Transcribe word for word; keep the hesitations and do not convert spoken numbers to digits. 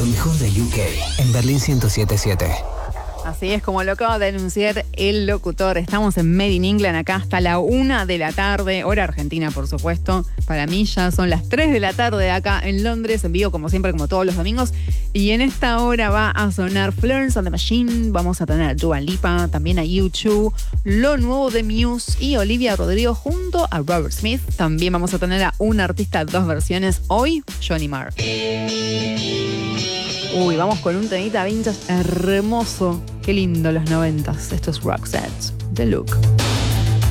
Lo mejor de U K en Berlín ciento siete punto siete. Así es como lo acaba de anunciar el locutor. Estamos en Made in England acá hasta la una de la tarde, hora argentina, por supuesto. Para mí ya son las tres de la tarde acá en Londres, en vivo como siempre, como todos los domingos. Y en esta hora va a sonar Florence and the Machine, vamos a tener a Dua Lipa, también a U dos, lo nuevo de Muse y Olivia Rodrigo junto a Robert Smith. También vamos a tener a un artista, dos versiones, hoy Johnny Marr. Uy, vamos con un temita vintage hermoso. Qué lindo los noventas. Esto es Roxette, The Look.